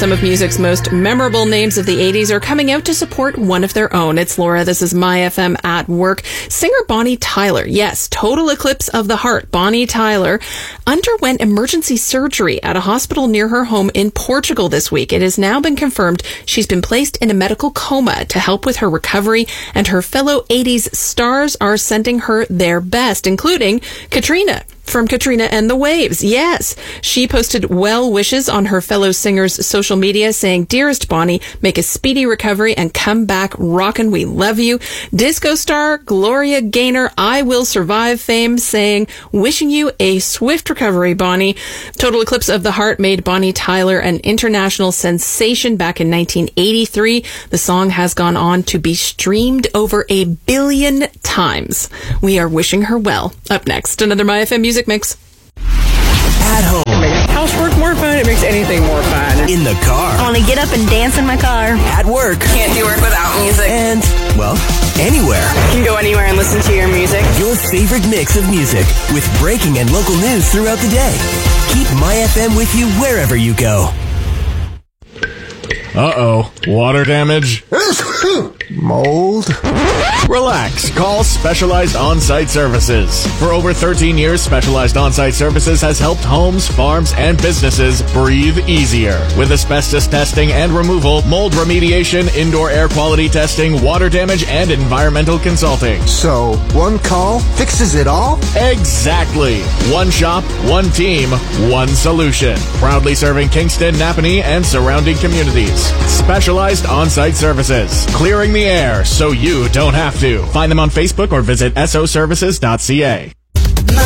some of music's most memorable names of the 80s are coming out to support one of their own. It's Laura. This is My FM at Work. Singer Bonnie Tyler. Yes, total eclipse of the heart. Bonnie Tyler underwent emergency surgery at a hospital near her home in Portugal this week. It has now been confirmed she's been placed in a medical coma to help with her recovery, and her fellow 80s stars are sending her their best, including Katrina from Katrina and the Waves. Yes, she posted well wishes on her fellow singer's social media saying, "Dearest Bonnie, make a speedy recovery and come back rockin'. We love you." Disco star Gloria Gaynor, I Will Survive fame, saying, "Wishing you a swift recovery, Bonnie." Total Eclipse of the Heart made Bonnie Tyler an international sensation back in 1983. The song has gone on to be streamed over 1 billion times. We are wishing her well. Up next, another My FM Music Mix. At home. It makes housework more fun. It makes anything more fun. In the car. I want to get up and dance in my car. At work. Can't do work without music. And, well, anywhere. You can go anywhere and listen to your music. Your favorite mix of music with breaking and local news throughout the day. Keep My FM with you wherever you go. Uh-oh. Water damage? Mold? Relax. Call Specialized On-Site Services. For over 13 years, Specialized On-Site Services has helped homes, farms, and businesses breathe easier. With asbestos testing and removal, mold remediation, indoor air quality testing, water damage, and environmental consulting. So, one call fixes it all? Exactly. One shop, one team, one solution. Proudly serving Kingston, Napanee, and surrounding communities. Specialized On-Site Services. Clearing the air so you don't have to. Find them on Facebook or visit soservices.ca.